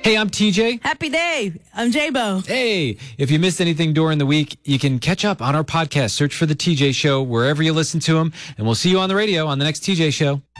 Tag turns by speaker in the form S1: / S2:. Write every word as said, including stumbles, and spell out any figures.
S1: Hey, I'm T J.
S2: Happy day. I'm J-Bo.
S1: Hey, if you missed anything during the week, you can catch up on our podcast. Search for The T J Show wherever you listen to them, and we'll see you on the radio on the next T J Show.